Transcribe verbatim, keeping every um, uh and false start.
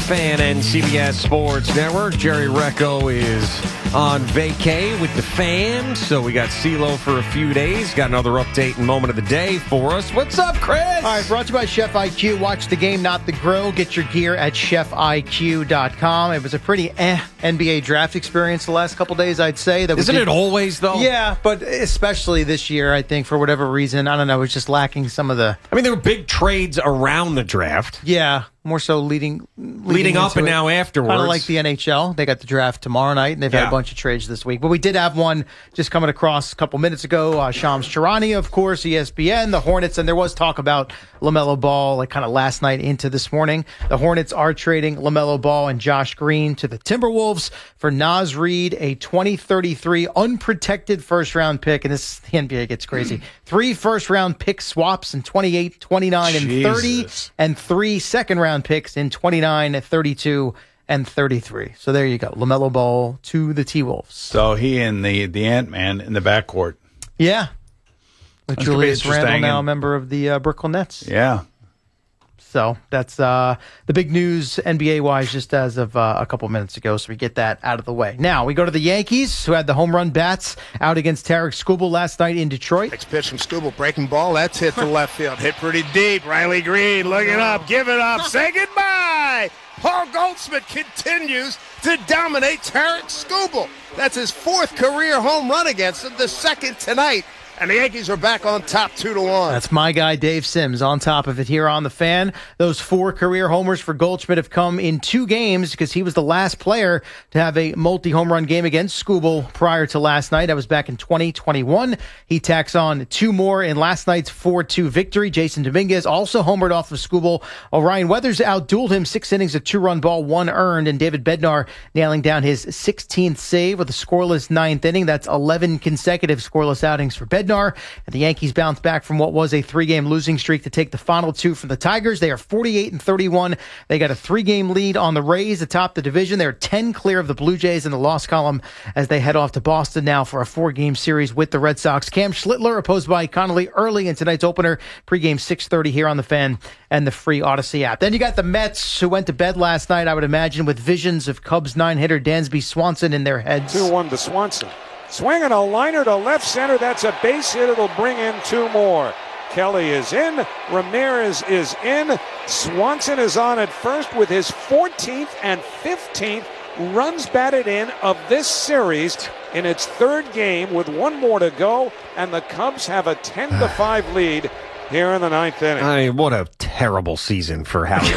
Fan and C B S Sports Network. Jerry Recco is on vacay with the fam, so we got CeeLo for a few days. Got another update and moment of the day for us. What's up, Chris? All right, brought to you by Chef I Q. Watch the game, not the grill. Get your gear at chef I Q dot com. It was a pretty eh N B A draft experience the last couple days, I'd say. That Isn't it always, though? Yeah, but especially this year, I think, for whatever reason. I don't know, it was just lacking some of the... I mean, there were big trades around the draft. Yeah, more so leading leading, leading up and it. now afterwards. Kind of like the N H L. They got the draft tomorrow night, and they've yeah. had a bunch of trades this week. But we did have one just coming across a couple minutes ago. Uh, Shams Charania, of course, E S P N, the Hornets, and there was talk about LaMelo Ball, like kind of last night into this morning. The Hornets are trading LaMelo Ball and Josh Green to the Timberwolves for Naz Reid, a twenty thirty-three unprotected first-round pick, and this the N B A gets crazy. Three first-round pick swaps in twenty-eight, twenty-nine, and thirty, and three second-round picks in twenty-nine, thirty-two, and thirty-three. So there you go. LaMelo Ball to the T-Wolves. So he and the, the Ant-Man in the backcourt. Yeah. With That's Julius Randle, now a and, member of the uh, Brooklyn Nets. Yeah. So that's uh, the big news N B A-wise just as of uh, a couple minutes ago, so we get that out of the way. Now, we go to the Yankees, who had the home run bats out against Tarek Skubal last night in Detroit. Next pitch from Skubal, breaking ball, that's hit to left field. Hit pretty deep. Riley Green, look it up, give it up, say goodbye! Paul Goldschmidt continues to dominate Tarek Skubal. That's his fourth career home run against him, the second tonight. And the Yankees are back on top two to one. That's my guy, Dave Sims, on top of it here on The Fan. Those four career homers for Goldschmidt have come in two games because he was the last player to have a multi-home run game against Skubal prior to last night. That was back in twenty twenty-one. He tacks on two more in last night's four two victory. Jason Dominguez also homered off of Skubal. Orion Weathers outdueled him six innings, a two-run ball, one earned, and David Bednar nailing down his sixteenth save with a scoreless ninth inning. That's eleven consecutive scoreless outings for Bednar. And the Yankees bounce back from what was a three-game losing streak to take the final two from the Tigers. They are forty-eight and thirty-one. They got a three-game lead on the Rays atop the division. They're ten clear of the Blue Jays in the loss column as they head off to Boston now for a four-game series with the Red Sox. Cam Schlittler opposed by Connolly early in tonight's opener. Pregame six thirty here on the Fan and the free Odyssey app. Then you got the Mets, who went to bed last night, I would imagine, with visions of Cubs nine-hitter Dansby Swanson in their heads. two one to Swanson. Swinging a liner to left center. That's a base hit. It'll bring in two more. Kelly is in. Ramirez is in. Swanson is on at first with his fourteenth and fifteenth runs batted in of this series in its third game with one more to go. And the Cubs have a ten to five lead here in the ninth inning. I mean, what a terrible season for Howie